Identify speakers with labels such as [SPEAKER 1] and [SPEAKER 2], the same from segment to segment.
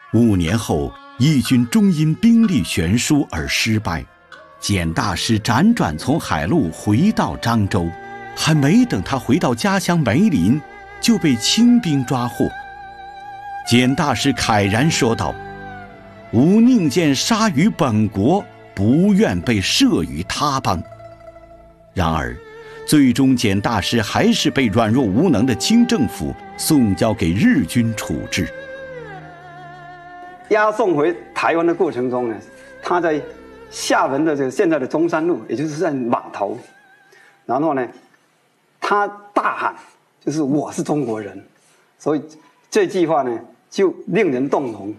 [SPEAKER 1] 5年后，义军终因兵力悬殊而失败。简大师辗转从海路回到漳州，还没等他回到家乡梅林，就被清兵抓获。简大师慨然说道：“吾宁见杀于本国，不愿被摄于他邦。”然而，最终简大师还是被软弱无能的清政府送交给日军处置。
[SPEAKER 2] 押送回台湾的过程中呢，他在厦门的这个现在的中山路，也就是在码头，然后呢，他大喊，就是我是中国人，所以这句话呢就令人动容。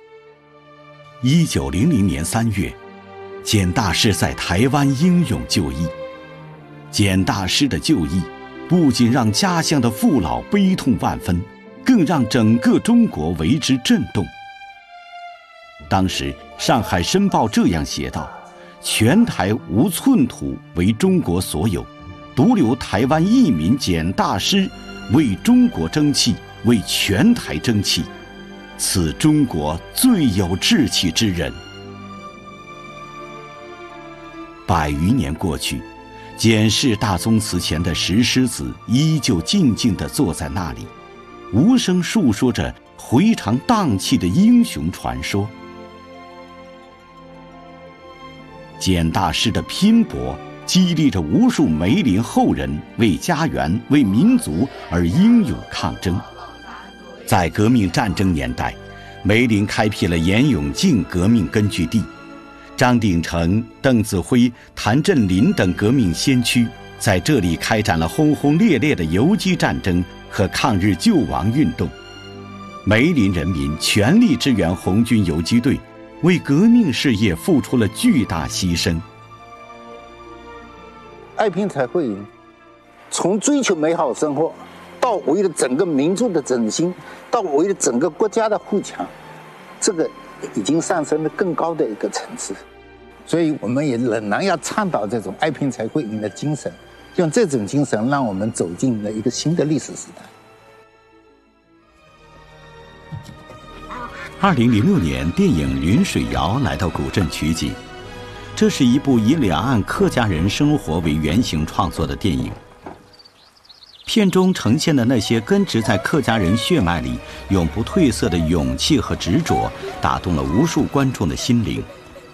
[SPEAKER 1] 1900年3月，简大师在台湾英勇就义。简大师的就义，不仅让家乡的父老悲痛万分，更让整个中国为之震动。当时《上海申报》这样写道：“全台无寸土为中国所有，独留台湾一民简大师为中国争气，为全台争气，此中国最有志气之人。”100余年过去，简氏大宗祠前的石狮子依旧静静地坐在那里，无声述说着回肠荡气的英雄传说。简大师的拼搏激励着无数梅林后人为家园、为民族而英勇抗争。在革命战争年代，梅林开辟了严永靖革命根据地，张鼎丞、邓子恢、谭震林等革命先驱在这里开展了轰轰烈烈的游击战争和抗日救亡运动。梅林人民全力支援红军游击队，为革命事业付出了巨大牺牲。
[SPEAKER 3] 爱拼才会赢，从追求美好生活，到为了整个民族的振兴，到为了整个国家的富强，这个已经上升了更高的一个层次。所以我们也仍然要倡导这种爱拼才会赢的精神，用这种精神让我们走进了一个新的历史时代。
[SPEAKER 1] 2006年，电影《云水谣》来到古镇取景。这是一部以两岸客家人生活为原型创作的电影。片中呈现的那些根植在客家人血脉里、永不褪色的勇气和执着，打动了无数观众的心灵。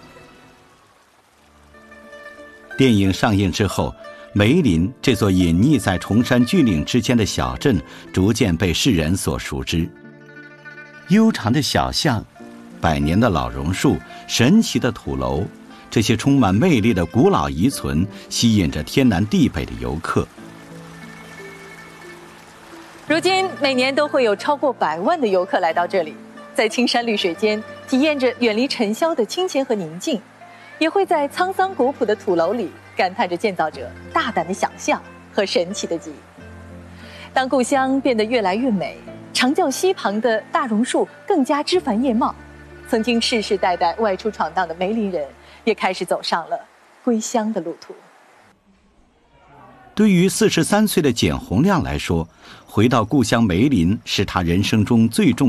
[SPEAKER 1] 电影上映之后，梅林这座隐匿在崇山峻岭之间的小镇，逐渐被世人所熟知。悠长的小巷、百年的老榕树、神奇的土楼，这些充满魅力的古老遗存，吸引着天南地北的游客。
[SPEAKER 4] 如今每年都会有超过100万的游客来到这里，在青山绿水间体验着远离尘嚣的清闲和宁静，也会在沧桑古朴的土楼里感叹着建造者大胆的想象和神奇的记忆。当故乡变得越来越美，长教溪旁的大榕树更加枝繁叶茂，曾经世世代代外出闯荡的梅林人也开始走上了归乡的路途。
[SPEAKER 1] 对于43岁的简洪亮来说，回到故乡梅林是他人生中最重